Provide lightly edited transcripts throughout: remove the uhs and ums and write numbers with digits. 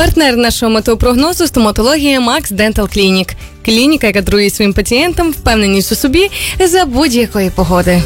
Партнер нашого метеопрогнозу – стоматологія Max Dental Clinic. Клініка, яка дарує своїм пацієнтам впевненість у собі за будь-якої погоди.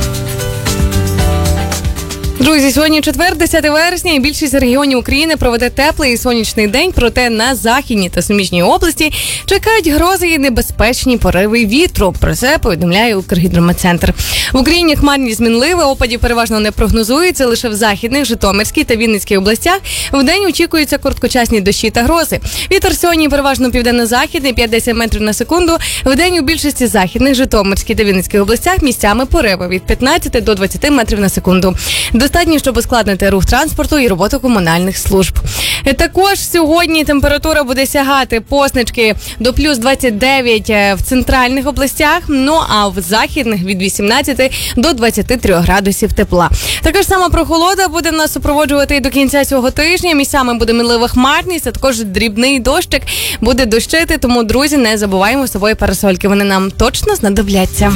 Друзі, сьогодні четвер, 10 вересня, і більшість регіонів України проведе теплий і сонячний день, проте на Західній та Суміжній області чекають грози і небезпечні пориви вітру. Про це повідомляє Укргідрометцентр. В Україні хмарність змінлива, опадів переважно не прогнозується, лише в Західних, Житомирській та Вінницькій областях вдень очікуються короткочасні дощі та грози. Вітер сьогодні переважно південно-західний, 5-10 метрів на секунду. Вдень у більшості Західних, Житомирській та Вінницьких областях місцями пориви від 15 до 20 метрів на секунду. Достатньо, щоб ускладнити рух транспорту і роботу комунальних служб. Також сьогодні температура буде сягати позначки до плюс 29 в центральних областях, ну а в західних від 18 до 23 градусів тепла. Така ж сама прохолода буде нас супроводжувати і до кінця цього тижня. Місцями буде мінлива хмарність, а також дрібний дощик буде дощити, тому, друзі, не забуваємо з собою парасольки. Вони нам точно знадобляться.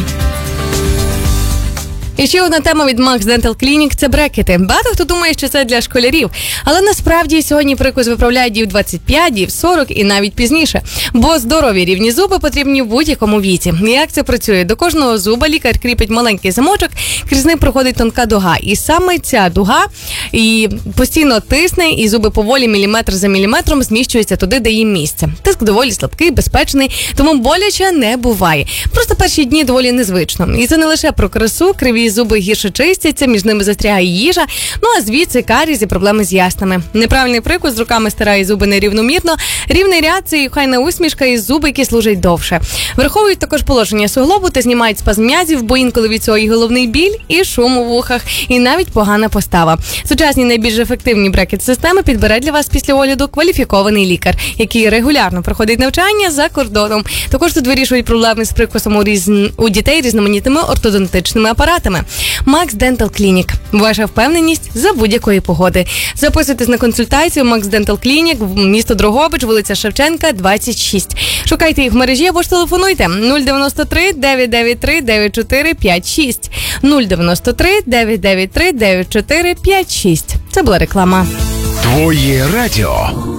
І ще одна тема від Max Dental Clinic – це брекети. Багато хто думає, що це для школярів. Але насправді сьогодні прикус виправляють і в 25, і в 40, і навіть пізніше. Бо здорові рівні зуби потрібні в будь-якому віці. Як це працює? До кожного зуба лікар кріпить маленький замочок, крізь них проходить тонка дуга. І саме ця дуга і постійно тисне, і зуби поволі міліметр за міліметром зміщуються туди, де їм місце. Тиск доволі слабкий, безпечний, тому боляче не буває. Просто перші дні доволі незвично. І це не лише про красу, криві зуби гірше чистяться, між ними застрягає їжа, ну а звідси карієс і проблеми з яснами. Неправильний прикус з руками стирає зуби нерівномірно, рівний ряд – це і хайна усмішка, і зуби, які служать довше. Враховують також положення суглобу та знімають спазм м'язів, бо інколи від цього і головний біль, і шум у вухах, і навіть погана постава. Сучасні найбільш ефективні брекет-системи підбере для вас після огляду кваліфікований лікар, який регулярно проходить навчання за кордоном. Також тут вирішують проблеми з прикусом у дітей різноманітними ортодонтичними апаратами. Max Dental Clinic. Ваша впевненість за будь-якої погоди. Записуйтесь на консультацію Max Dental Clinic, місто Дрогобич, вулиця Шевченка, 26. Шукайте їх в мережі або ж телефонуйте 093 993 9456. 093 993 9456. Це була реклама. Твоє радіо.